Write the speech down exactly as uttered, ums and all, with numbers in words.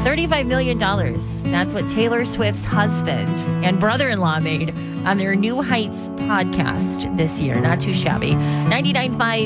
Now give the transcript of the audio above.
thirty-five million dollars. That's what Taylor Swift's husband and brother-in-law made on their New Heights podcast this year. Not too shabby. ninety-nine point five